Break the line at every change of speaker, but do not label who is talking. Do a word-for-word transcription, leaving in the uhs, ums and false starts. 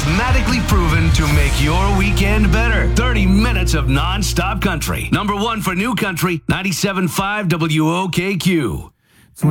mathematically proven to make your weekend better. thirty minutes of non-stop country. Number one for new country, ninety-seven point five W O K Q.